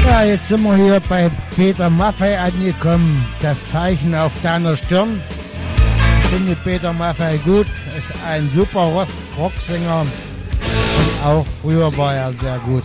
Ja, jetzt sind wir hier bei Peter Maffay angekommen. Das Zeichen auf deiner Stirn. Ich finde Peter Maffay gut, ist ein super Rocksänger und auch früher war er sehr gut.